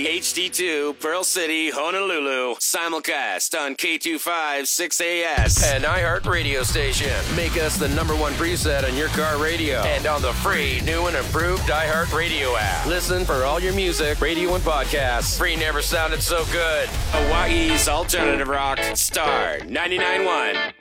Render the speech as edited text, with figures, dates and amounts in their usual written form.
HD2, Pearl City, Honolulu. Simulcast on K25 6AS. An iHeart radio station. Make us the #1 preset on your car radio. And on the free, new and improved iHeart Radio app. Listen for all your music, radio, and podcasts. Free never sounded so good. Hawaii's alternative rock, Star 99.1.